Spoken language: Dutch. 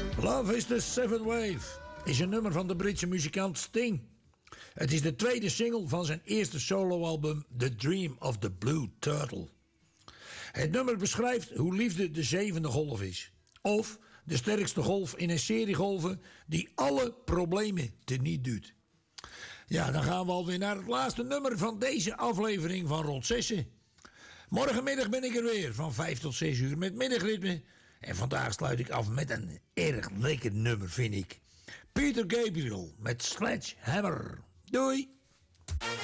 Love is the Seventh Wave is een nummer van de Britse muzikant Sting. Het is de tweede single van zijn eerste soloalbum The Dream of the Blue Turtle. Het nummer beschrijft hoe liefde de zevende golf is. Of de sterkste golf in een serie golven die alle problemen teniet doet. Ja, dan gaan we alweer naar het laatste nummer van deze aflevering van Rond Zessen. Morgenmiddag ben ik er weer van 5 tot 6 uur met middagritme. En vandaag sluit ik af met een erg lekker nummer, vind ik. Peter Gabriel met Sledgehammer. Doei!